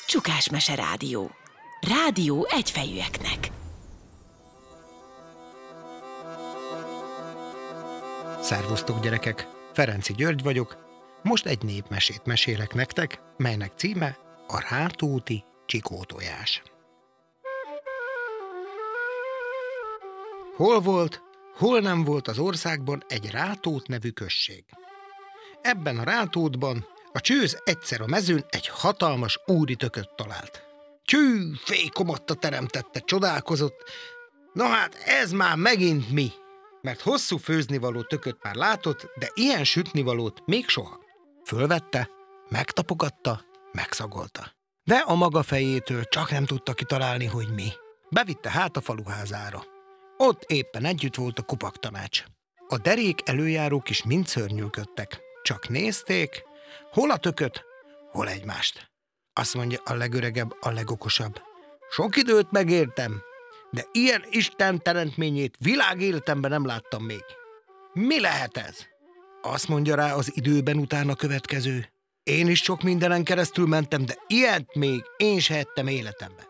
Csukásmese Rádió. Rádió egyfejűeknek. Szervusztok, gyerekek! Ferenci György vagyok. Most egy népmesét mesélek nektek, melynek címe a Rátóti csikótojás. Hol volt, hol nem volt az országban egy Rátót nevű község. Ebben a Rátótban a csőz egyszer a mezőn egy hatalmas úri tököt talált. Tyű, fékomatta teremtette, csodálkozott. Na hát ez már megint mi? Mert hosszú főznivaló tököt már látott, de ilyen sütnivalót még soha. Fölvette, megtapogatta, megszagolta. De a maga fejétől csak nem tudta kitalálni, hogy mi. Bevitte hát a faluházára. Ott éppen együtt volt a kupaktanács. A derék előjárók is mind szörnyűködtek. Csak nézték, hol a tököt, hol egymást. Azt mondja a legöregebb, a legokosabb. Sok időt megértem, de ilyen Isten teremtményét világéletemben nem láttam még. Mi lehet ez? Azt mondja rá az időben utána következő. Én is sok mindenen keresztül mentem, de ilyet még én se ettem életemben.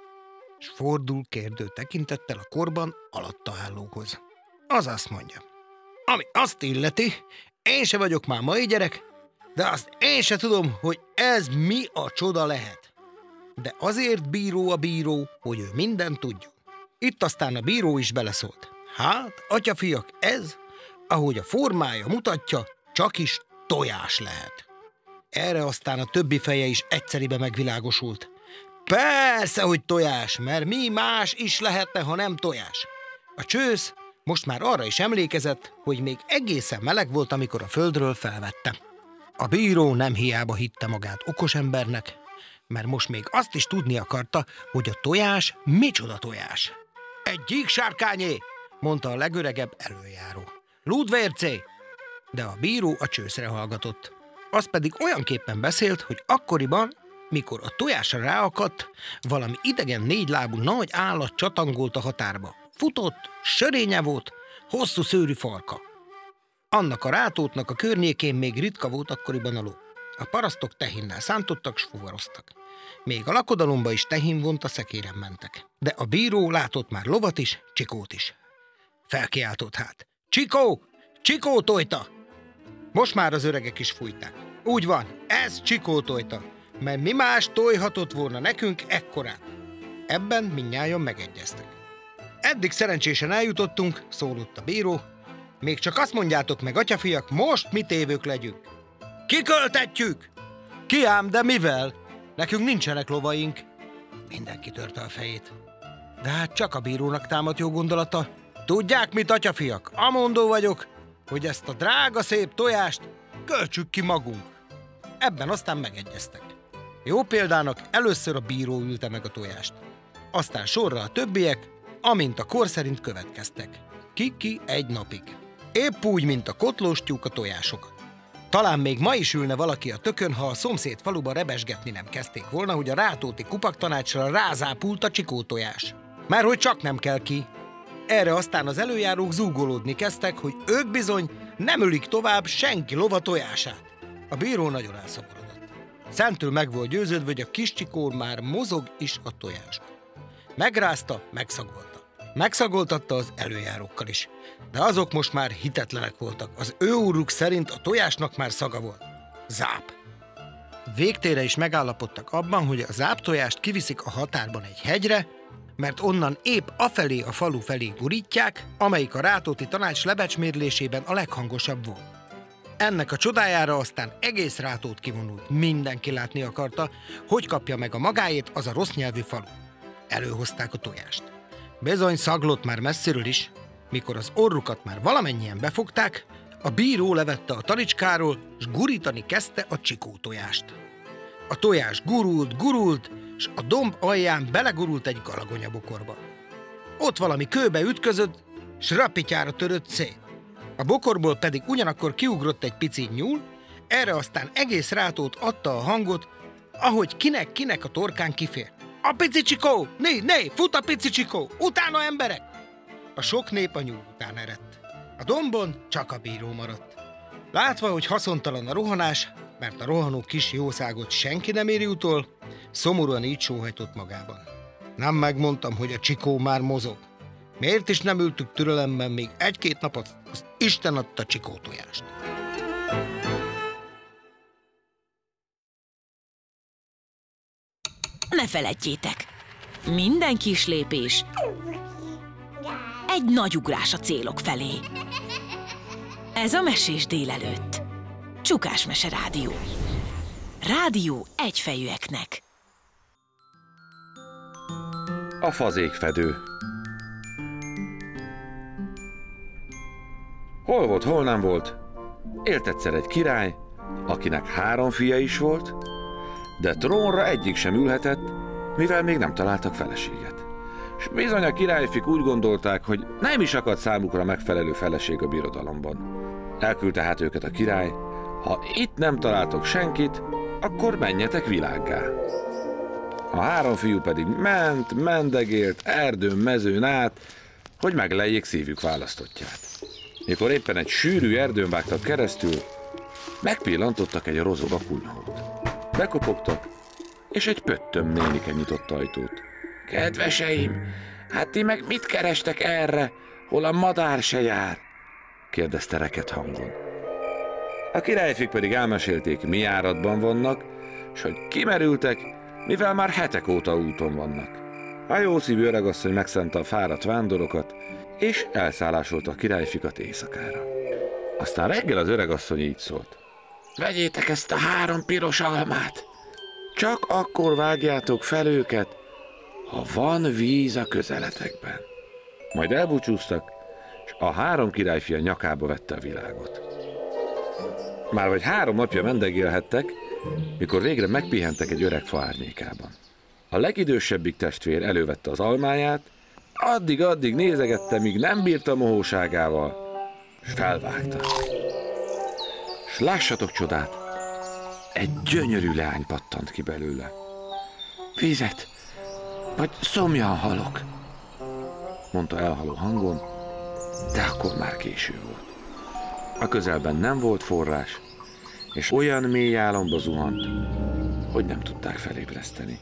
És fordul kérdő tekintettel a korban alatta állókhoz. Az azt mondja. Ami azt illeti, én se vagyok már mai gyerek, de azt én se tudom, hogy ez mi a csoda lehet. De azért bíró a bíró, hogy ő mindent tudjon. Itt aztán a bíró is beleszólt. Hát, atyafiak, ez, ahogy a formája mutatja, csak is tojás lehet. Erre aztán a többi feje is egyszeribe megvilágosult. Persze, hogy tojás, mert mi más is lehetne, ha nem tojás. A csősz most már arra is emlékezett, hogy még egészen meleg volt, amikor a földről felvette. A bíró nem hiába hitte magát okos embernek, mert most még azt is tudni akarta, hogy a tojás micsoda tojás. Egy gyíksárkányé, mondta a legöregebb előjáró. Lúdvércé! De a bíró a csőszre hallgatott. Az pedig olyanképpen beszélt, hogy akkoriban, mikor a tojásra ráakadt, valami idegen négylábú nagy állat csatangolt a határba. Futott, sörénye volt, hosszú szőrű farka. Annak a Rátótnak a környékén még ritka volt akkoriban a ló. A parasztok tehénnel szántottak, s fuvaroztak. Még a lakodalomba is tehén vont, a szekéren mentek. De a bíró látott már lovat is, Csikót is. Felkiáltott hát. Csikó! Csikó tojta! Most már az öregek is fújták. Úgy van, ez Csikó tojta, mert mi más tojhatott volna nekünk ekkorát. Ebben mindnyájan megegyeztek. Eddig szerencsésen eljutottunk, szólott a bíró. Még csak azt mondjátok meg, atyafiak, most mi tévők legyünk. Kiköltetjük! Ki ám, de mivel? Nekünk nincsenek lovaink. Mindenki törte a fejét. De hát csak a bírónak támadt jó gondolata. Tudják mit, atyafiak? Amondó vagyok, hogy ezt a drága szép tojást költsük ki magunk. Ebben aztán megegyeztek. Jó példának először a bíró ülte meg a tojást. Aztán sorra a többiek, amint a kor szerint következtek. Ki egy napig. Épp úgy, mint a kotlós tyúk a tojásokat. Talán még ma is ülne valaki a tökön, ha a szomszéd faluba rebesgetni nem kezdték volna, hogy a Rátóti kupaktanácsra rázápult a csikótojás. Mert hogy csak nem kell ki. Erre aztán az előjárók zúgolódni kezdtek, hogy ők bizony nem ölik tovább senki lova tojását. A bíró nagyon elszomorodott. Szentül meg volt győződve, hogy a kis Csikó már mozog is a tojásba. Megrázta, megszagolta. Megszagoltatta az előjárókkal is. De azok most már hitetlenek voltak. Az ő úruk szerint a tojásnak már szaga volt. Záp. Végtére is megállapodtak abban, hogy a záptojást kiviszik a határban egy hegyre, mert onnan épp afelé a falu felé gurítják, amelyik a Rátóti tanács lebecsmérlésében a leghangosabb volt. Ennek a csodájára aztán egész Rátót kivonult. Mindenki látni akarta, hogy kapja meg a magáét az a rossz nyelvű falu. Előhozták a tojást. Bizony szaglott már messziről is. Mikor az orrukat már valamennyien befogták, a bíró levette a talicskáról, s gurítani kezdte a csikótojást. A tojás gurult, s a domb alján belegurult egy galagonyabokorba. Ott valami kőbe ütközött, s rapityára törött szét. A bokorból pedig ugyanakkor kiugrott egy pici nyúl, erre aztán egész Rátót adta a hangot, ahogy kinek a torkán kifért. A pici Csikó! Né, fut a pici Csikó! Utána emberek! A sok nép a nyúl után eredt. A dombon csak a bíró maradt. Látva, hogy haszontalan a rohanás, mert a rohanó kis jószágot senki nem éri utol, Szomorúan így sóhajtott magában. Nem megmondtam, hogy a Csikó már mozog. Miért is nem ültük türelemben még 1-2 napot? Az Isten adta Csikó tojást. Ne feledjétek, minden kis lépés egy nagy ugrás a célok felé. Ez a Mesés délelőtt. Csukás Mese Rádió. Rádió egyfejűeknek. A fazékfedő. Hol volt, hol nem volt? Élt egyszer egy király, akinek 3 fia is volt, de trónra egyik sem ülhetett, mivel még nem találtak feleséget. És bizony a királyfik úgy gondolták, hogy nem is akadt számukra megfelelő feleség a birodalomban. Elküldte hát őket a király: ha itt nem találtok senkit, akkor menjetek világgá. A 3 fiú pedig mendegélt erdőn, mezőn át, hogy megleljék szívük választottját. Mikor éppen egy sűrű erdőn vágtak keresztül, megpillantottak egy rozoga kunyhót. Bekopogtak, és egy Pöttöm nénike nyitott ajtót. Kedveseim, hát ti meg mit kerestek erre, hol a madár se jár? Kérdezte reket hangon. A királyfik pedig elmesélték, mi járatban vannak, s hogy kimerültek, mivel már hetek óta úton vannak. A jószívű öregasszony megszánta a fáradt vándorokat, és elszállásolta a királyfikat éjszakára. Aztán reggel az öregasszony így szólt: vegyétek ezt a 3 piros almát, csak akkor vágjátok fel őket, ha van víz a közeletekben. Majd elbúcsúztak, és a 3 királyfia nyakába vette a világot. Már vagy 3 napja mendegélhettek, mikor végre megpihentek egy öreg fa árnyékában. A legidősebbik testvér elővette az almáját, addig nézegette, míg nem bírta mohóságával, és felvágta. És lássatok csodát, egy gyönyörű leány pattant ki belőle. Vizet, vagy szomjan halok, mondta elhaló hangon, de akkor már késő volt. A közelben nem volt forrás, és olyan mély álomba zuhant, hogy nem tudták felébreszteni.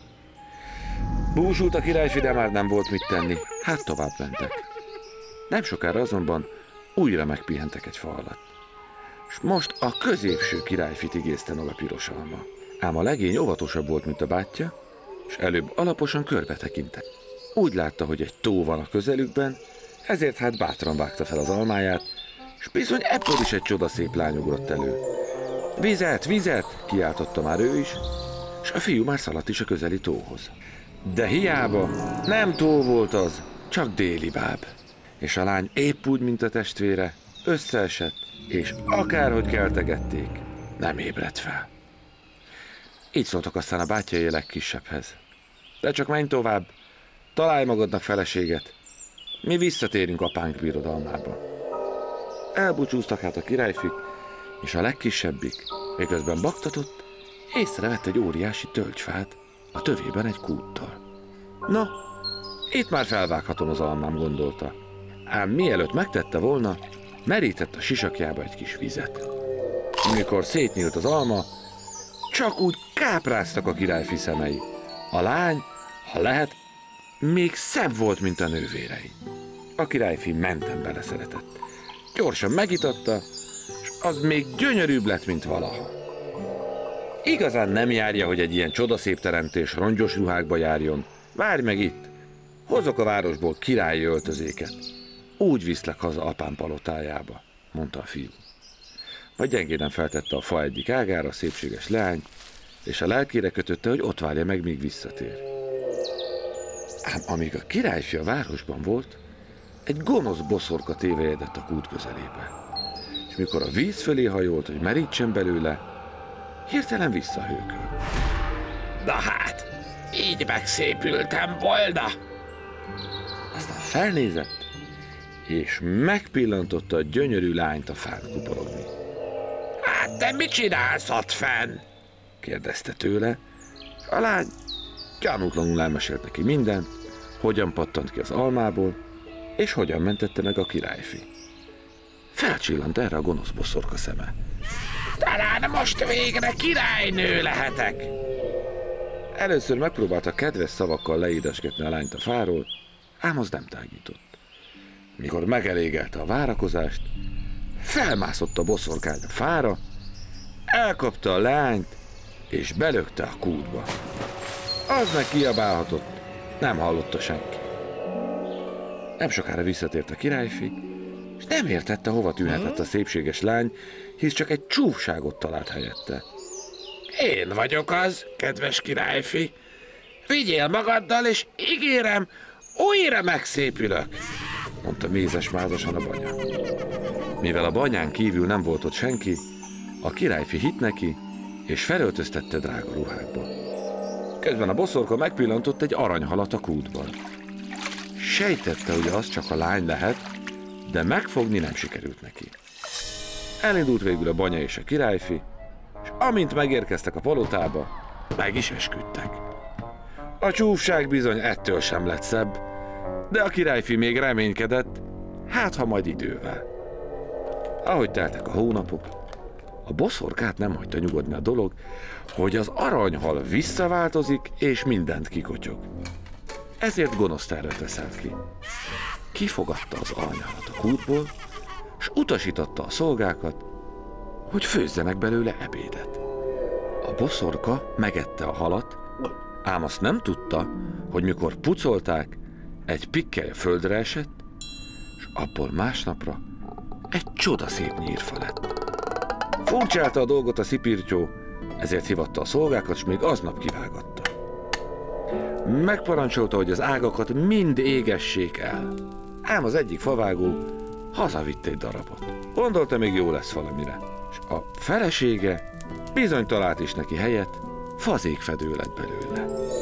Búsult a királyfi, de már nem volt mit tenni, hát tovább mentek. Nem sokára azonban újra megpihentek egy fa alatt. És most a középső királyfit igézte meg a piros alma. Ám a legény óvatosabb volt, mint a bátyja, és előbb alaposan körbe tekintett. Úgy látta, hogy egy tó van a közelükben, ezért hát bátran vágta fel az almáját, és bizony ebből is egy csodaszép lány ugrott elő. Vizet, vizet, kiáltotta már ő is, és a fiú már szaladt is a közeli tóhoz. De hiába, nem tó volt az, csak déli báb. És a lány épp úgy, mint a testvére, összeesett, és akárhogy keltegették, nem ébredt fel. Így szóltak aztán a bátyjai legkisebbhez: de csak menj tovább, találj magadnak feleséget, mi visszatérünk apánk birodalmába. Elbúcsúztak hát a királyfik, és a legkisebbik, miközben baktatott, észrevett egy óriási tölgyfát, a tövében egy kúttal. No, itt már felvághatom az almám, gondolta. Ám mielőtt megtette volna, merített a sisakjába egy kis vizet. Mikor szétnyílt az alma, csak úgy kápráztak a királyfi szemei. A lány, ha lehet, még szebb volt, mint a nővérei. A királyfi menten beleszeretett. Gyorsan megitatta, és az még gyönyörűbb lett, mint valaha. Igazán nem járja, hogy egy ilyen csodaszép teremtés rongyos ruhákba járjon. Várj meg itt, hozok a városból királyi öltözéket. Úgy viszlek haza apám palotájába, mondta a fiú. Majd gyengéden feltette a fa egyik ágára a szépséges leányt, és a lelkére kötötte, hogy ott várja meg, míg visszatér. Ám amíg a királyfi a városban volt, egy gonosz boszorka tévejedett a kút közelébe. És mikor a víz fölé hajolt, hogy merítsen belőle, hirtelen visszahőkölt. Na hát, így megszépültem volna! Aztán felnézett, és megpillantotta a gyönyörű lányt a fán kuporogni. Hát te mit csinálsz ott fenn? Kérdezte tőle. A lány gyanútlanul elmesélt neki mindent, hogyan pattant ki az almából, és hogyan mentette meg a királyfi. Felcsillant erre a gonosz boszorka szeme. Talán most végre királynő lehetek. Először megpróbálta kedves szavakkal leédesgetni a lányt a fáról, ám az nem tágított. Mikor megelégelte a várakozást, felmászott a boszorkány a fára, elkapta a lányt, és belökte a kútba. Az meg kiabálhatott, nem hallotta senki. Nem sokára visszatért a királyfi, és nem értette, hova tűnhetett a szépséges lány, hisz csak egy csúfságot talált helyette. Én vagyok az, kedves királyfi. Vigyél magaddal, és ígérem, újra megszépülök, mondta mézes-mázasan a banya. Mivel a banyán kívül nem volt ott senki, a királyfi hitt neki, és felöltöztette drága ruhákba. Közben a boszorka megpillantott egy aranyhalat a kútban. Sejtette, hogy az csak a lány lehet, de megfogni nem sikerült neki. Elindult végül a banya és a királyfi, és amint megérkeztek a palotába, meg is esküdtek. A csúfság bizony ettől sem lett szebb, de a királyfi még reménykedett, hát ha majd idővel. Ahogy teltek a hónapok, a boszorkát nem hagyta nyugodni a dolog, hogy az aranyhal visszaváltozik és mindent kikotyog. Ezért gonosz tervet veszelt ki. Kifogatta az aranyhalat a kútból, és utasította a szolgákat, hogy főzzenek belőle ebédet. A boszorka megette a halat, ám azt nem tudta, hogy mikor pucolták, egy pikkelye földre esett, és abból másnapra egy csodaszép nyírfa lett. Furcsálta a dolgot a szipirtyó, ezért hívatta a szolgákat, és még aznap kivágatta. Megparancsolta, hogy az ágakat mind égessék el, ám az egyik favágó hazavitt egy darabot. Gondolta, még jó lesz valamire, és a felesége bizony talált is neki helyet, fazékfedő lett belőle.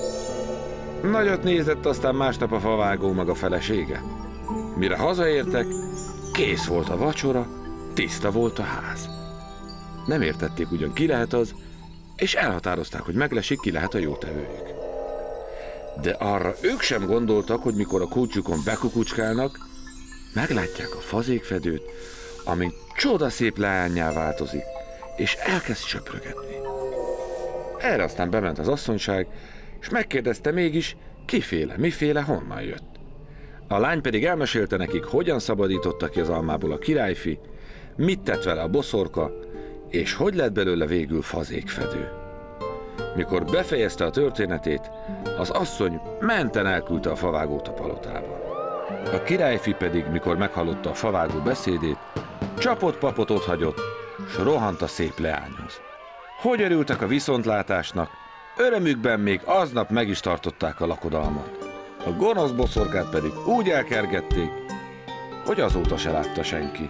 Nagyot nézett aztán másnap a favágó meg a felesége. Mire hazaértek, kész volt a vacsora, tiszta volt a ház. Nem értették ugyan, ki lehet az, és elhatározták, hogy meglesik, ki lehet a jótevőjük. De arra ők sem gondoltak, hogy mikor a kútjukon bekukucskálnak, meglátják a fazékfedőt, amint csodaszép leányá változik, és elkezd söprögetni. Erre aztán bement az asszonyság, és megkérdezte mégis, kiféle, miféle, honnan jött. A lány pedig elmesélte nekik, hogyan szabadította ki az almából a királyfi, mit tett vele a boszorka, és hogy lett belőle végül fazékfedő. Mikor befejezte a történetét, az asszony menten elküldte a favágót a palotába. A királyfi pedig, mikor meghallotta a favágó beszédét, csapott-papot otthagyott, s rohant a szép leányhoz. Hogy örültek a viszontlátásnak, örömükben még aznap meg is tartották a lakodalmat. A gonosz boszorkát pedig úgy elkergették, hogy azóta se látta senki.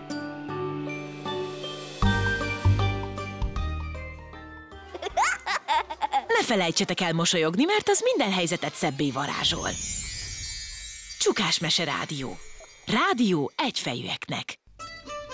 Ne felejtsetek el mosolyogni, mert az minden helyzetet szebbé varázsol. Csukásmese rádió. Rádió egyfejűeknek.